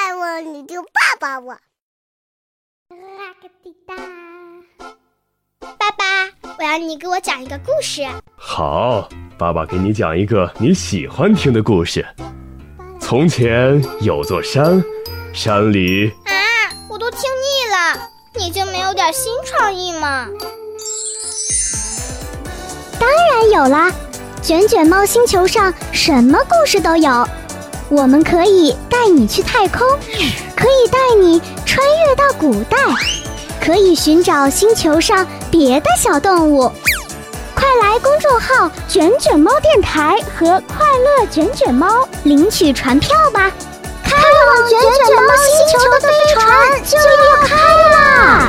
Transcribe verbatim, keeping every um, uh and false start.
爱我，你就抱抱我。爸爸，我要你给我讲一个故事。 好，爸爸给你讲一个你喜欢听的故事。从前有座山，山里…… 啊，我都听腻了，你就没有点新创意吗？ 当然有啦，卷卷猫星球上什么故事都有。我们可以带你去太空，可以带你穿越到古代，可以寻找星球上别的小动物。快来公众号卷卷猫电台和快乐卷卷猫领取船票吧！开往卷卷猫星球的飞船就要开啦！